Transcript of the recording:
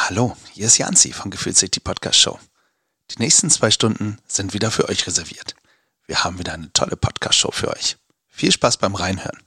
Hallo, hier ist Janzi von Gefühlt City Podcast Show. Die nächsten 2 Stunden sind wieder für euch reserviert. Wir haben wieder eine tolle Podcast Show für euch. Viel Spaß beim Reinhören.